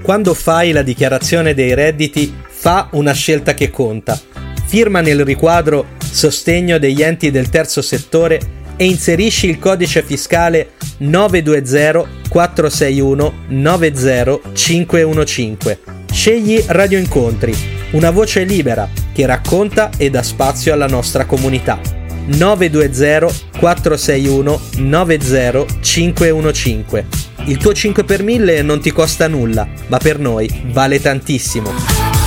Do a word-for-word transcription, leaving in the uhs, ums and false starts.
Quando fai la dichiarazione dei redditi, fa una scelta che conta. Firma nel riquadro Sostegno degli enti del terzo settore e inserisci il codice fiscale nove due zero quattro sei uno nove zero cinque uno cinque. Scegli Radio Incontri, una voce libera che racconta e dà spazio alla nostra comunità. nove due zero quattro sei uno nove zero cinque uno cinque. Il tuo cinque per mille non ti costa nulla, ma per noi vale tantissimo.